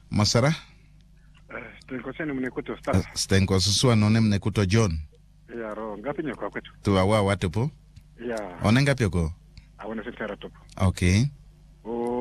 Masara? Stenko sene mnekuto stars. Stenko susua none mnekuto John. Ya ro ngapi nyoko kwetu. Tu awa watu po? Ya. One ngapi yako? Awone sentera topo. Okay.